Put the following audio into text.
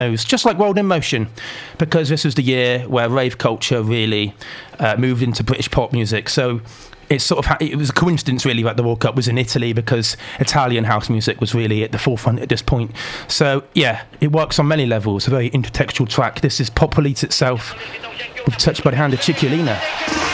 just like World in Motion, because this was the year where rave culture really moved into British pop music. So it's it was a coincidence really that the World Cup was in Italy, because Italian house music was really at the forefront at this point. So yeah, it works on many levels. A very intertextual track. This is Pop Police itself, with Touched by the Hand of Cicciolina.